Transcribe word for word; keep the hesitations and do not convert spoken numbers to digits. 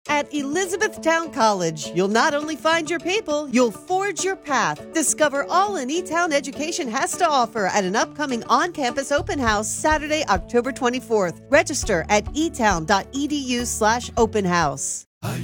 At Elizabethtown College, you'll not only find your people, you'll forge your path. Discover all an E-Town education has to offer at an upcoming on-campus open house Saturday, October twenty-fourth. Register at etown.edu slash open house.